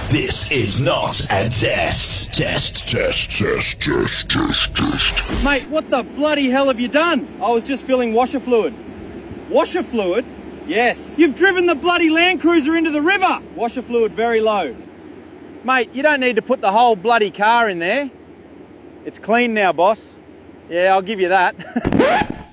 This is not a test. Test. Mate, what the bloody hell have you done? I was just filling washer fluid. Washer fluid? Yes. You've driven the bloody Land Cruiser into the river. Washer fluid very low. Mate, you don't need to put the whole bloody car in there. It's clean now, boss. Yeah, I'll give you that.